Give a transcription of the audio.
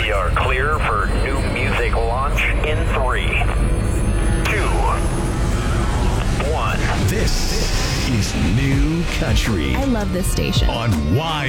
We are clear for new music launch in 3, 2, 1. This is New Country I love this station. on Wild.